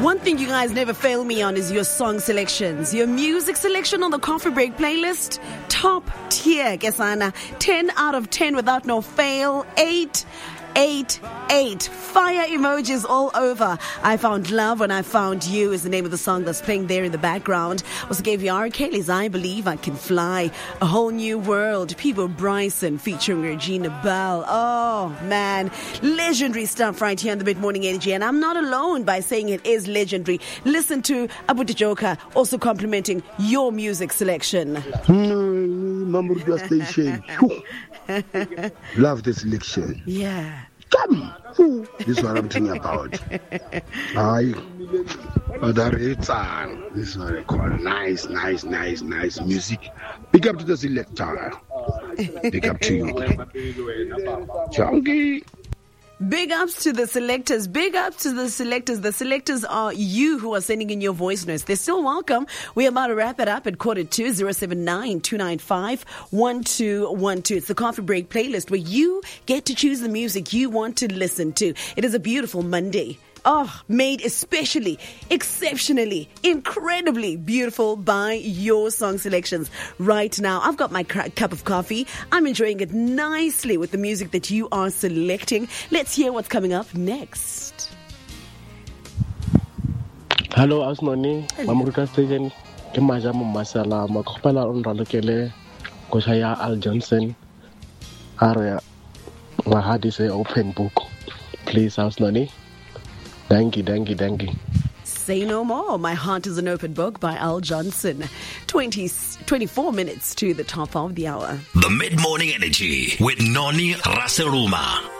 One thing you guys never fail me on is your song selections. Your music selection on the Coffee Break playlist, top tier, Kesana. 10 out of 10 without no fail. 8. Fire emojis all over. I Found Love When I Found You is the name of the song that's playing there in the background. Also gave you R. Kelly's I Believe I Can Fly. A Whole New World. Peebo Bryson featuring Regina Bell. Oh, man. Legendary stuff right here on the Mid-Morning Energy. And I'm not alone by saying it is legendary. Listen to Abu Joka also complimenting your music selection. Mamurga Station. Love the selection. Yeah. Come. This is what I'm talking about. This is what I call nice music. Big up to the selector. Big up to you. Chunky. Big ups to the selectors. Big ups to the selectors. The selectors are you who are sending in your voice notes. They're still welcome. We're about to wrap it up at 2:02 079-295-1212. It's the Coffee Break playlist where you get to choose the music you want to listen to. It is a beautiful Monday. Oh, made especially, exceptionally, incredibly beautiful by your song selections. Right now, I've got my cup of coffee. I'm enjoying it nicely with the music that you are selecting. Let's hear what's coming up next. Hello, Asnoni. Mamurka Station. Kemajamu masala makopala unralukele koshaya Al Johnson. Area. Wahadi say open book. Please, Asnoni. Thank you. Say no more. My Heart is an Open Book by Al Johnson. 24 minutes to the top of the hour. The Mid-Morning Energy with Noni Raseluma.